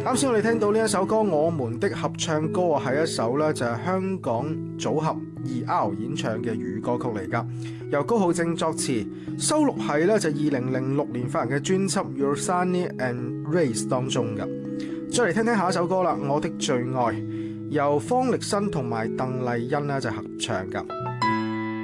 啱先我哋聽到呢一首歌《我們的合唱歌》啊，係一首咧就係香港組合 2R 演唱嘅粵語歌曲嚟㗎，由高浩正作詞，收錄喺咧就2006年發行嘅專輯《Your Sunny and Rays》當中㗎。再嚟聽聽下一首歌啦，《我的最愛》由方力申同埋鄧麗欣咧就合唱㗎。